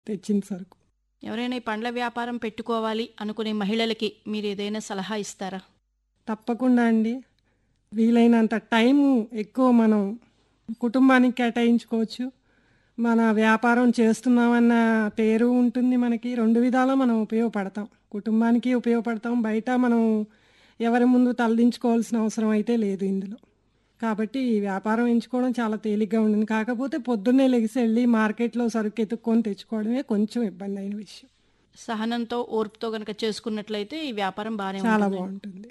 తెచ్చిన సరుకు. ఎవరైనా ఈ పండ్ల వ్యాపారం పెట్టుకోవాలి అనుకునే మహిళలకి మీరు ఏదైనా సలహా ఇస్తారా? తప్పకుండా అండి. వీలైనంత టైము ఎక్కువ మనం కుటుంబానికి కేటాయించుకోవచ్చు. మన వ్యాపారం చేస్తున్నామన్న పేరు ఉంటుంది మనకి. 2 విధాలా మనం ఉపయోగపడతాం. కుటుంబానికి ఉపయోగపడతాం. బయట మనం ఎవరి ముందు తలదించుకోవాల్సిన అవసరం అయితే లేదు ఇందులో. కాబట్టి ఈ వ్యాపారం ఎంచుకోవడం చాలా తేలిగ్గా ఉంటుంది. కాకపోతే పొద్దున్నే లెగిసి ఎళ్లి మార్కెట్‌లో సరుకు ఎతుక్కొని తెచ్చుకోవడమే కొంచెం ఇబ్బందైన విషయం. సహనంతో, ఓర్పుతో గనక చేసుకున్నట్లయితే ఈ వ్యాపారం బానే చాలా ఉంటుందండి. బావుంటుంది.